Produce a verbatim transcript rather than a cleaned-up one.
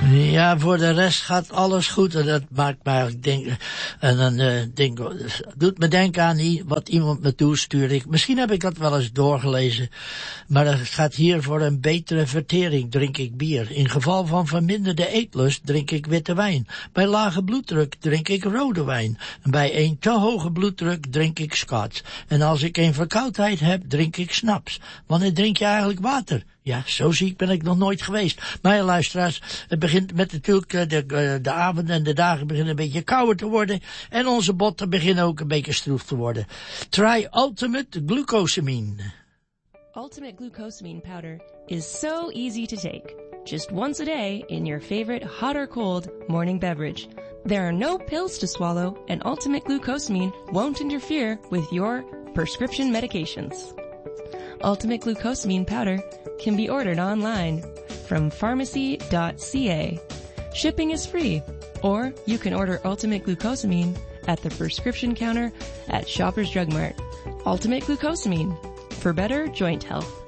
Ja, voor de rest gaat alles goed en dat maakt mij denken, en dan uh, denk, doet me denken aan die, wat iemand me toestuurde. Misschien heb ik dat wel eens doorgelezen, maar het gaat hier voor een betere vertering, drink ik bier. In geval van verminderde eetlust drink ik witte wijn. Bij lage bloeddruk drink ik rode wijn. En bij een te hoge bloeddruk drink ik scotch. En als ik een verkoudheid heb, drink ik snaps. Wanneer drink je eigenlijk water? Ja, zo ziek ben ik nog nooit geweest. Maar ja, luisteraars, het begint met natuurlijk de, de avonden en de dagen beginnen een beetje kouder te worden. En onze botten beginnen ook een beetje stroef te worden. Try Ultimate Glucosamine. Ultimate Glucosamine powder is so easy to take. Just once a day in your favorite hot or cold morning beverage. There are no pills to swallow, and Ultimate Glucosamine won't interfere with your prescription medications. Ultimate Glucosamine powder can be ordered online from pharmacy dot c a. Shipping is free, or you can order Ultimate Glucosamine at the prescription counter at Shoppers Drug Mart. Ultimate Glucosamine, for better joint health.